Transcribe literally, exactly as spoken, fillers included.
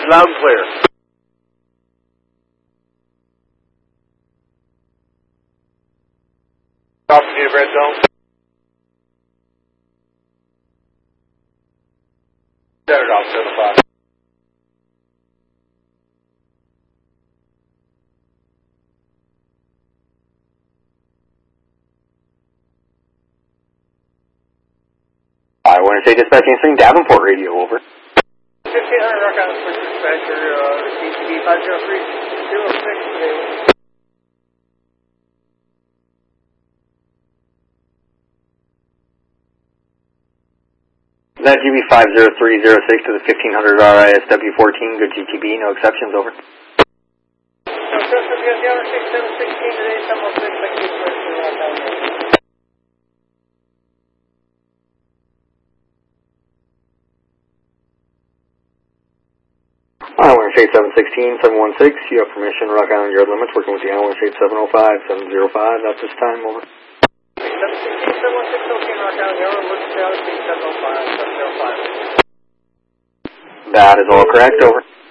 loud and clear. Off to the red zone. Set it off, seven o'clock. I want to say dispatching string Davenport radio, over. fifteen hundred Rock Island Switch Dispatcher, uh, D T B five zero three zero six today. That G B five zero three zero six to the fifteen hundred R I S W fourteen, good G T B, no exceptions, over. No exceptions, we got the hour six seven sixteen today, seven oh six, thank you for the Rock Island. Island Shade seven sixteen, seven one six, you have permission, Rock Island yard limits, working with the Island Shade seven oh five, seven oh five at this time, over. seven sixteen, seven one six, okay, Rock Island yard, emergency hour seven oh five, seven oh five. That is all correct, over.